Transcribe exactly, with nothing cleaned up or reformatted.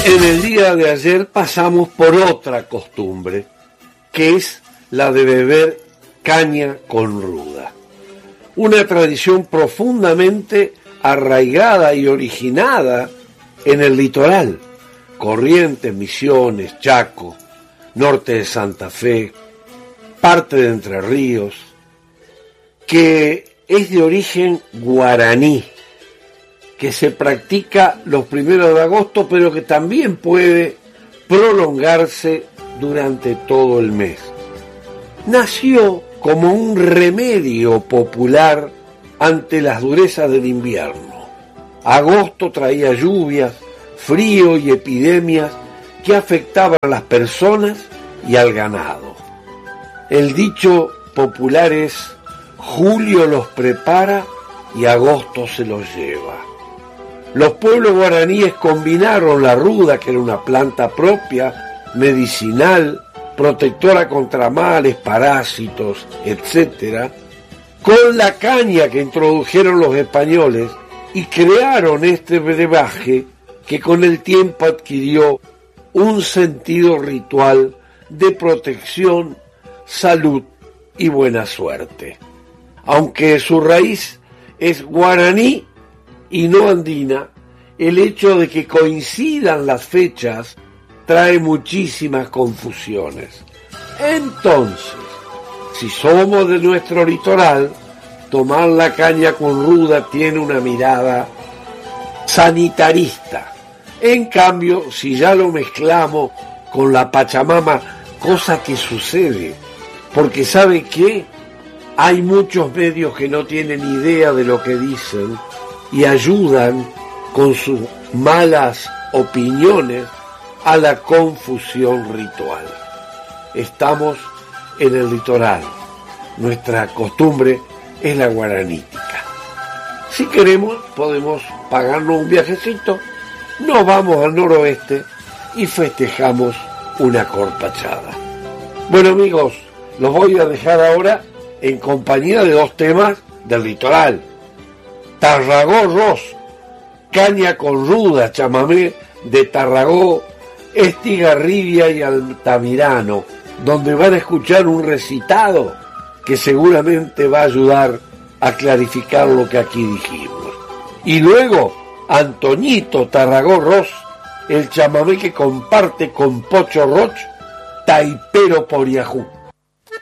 En el día de ayer pasamos por otra costumbre, que es la de beber caña con ruda. Una tradición profundamente arraigada y originada en el litoral, Corrientes, Misiones, Chaco, norte de Santa Fe, parte de Entre Ríos, que es de origen guaraní, que se practica los primeros de agosto, pero que también puede prolongarse durante todo el mes. Nació como un remedio popular ante las durezas del invierno. Agosto traía lluvias, frío y epidemias que afectaban a las personas y al ganado. El dicho popular es: julio los prepara y agosto se los lleva. Los pueblos guaraníes combinaron la ruda, que era una planta propia, medicinal, protectora contra males, parásitos, etcétera, con la caña que introdujeron los españoles y crearon este brebaje que con el tiempo adquirió un sentido ritual de protección, salud y buena suerte. Aunque su raíz es guaraní y no andina, el hecho de que coincidan las fechas trae muchísimas confusiones. Entonces, si somos de nuestro litoral, tomar la caña con ruda tiene una mirada sanitarista. En cambio, si ya lo mezclamos con la Pachamama, cosa que sucede, porque ¿sabe qué? Hay muchos medios que no tienen idea de lo que dicen y ayudan con sus malas opiniones a la confusión ritual. Estamos en el litoral. Nuestra costumbre es la guaranítica. Si queremos, podemos pagarnos un viajecito, nos vamos al noroeste y festejamos una corpachada. Bueno, amigos, los voy a dejar ahora en compañía de dos temas del litoral. Tarragó Ros, caña con ruda, chamamé de Tarragó, Estigarribia y Altamirano, donde van a escuchar un recitado que seguramente va a ayudar a clarificar lo que aquí dijimos. Y luego, Antoñito Tarragó Ros, el chamamé que comparte con Pocho Roch, Taipero Poriajú.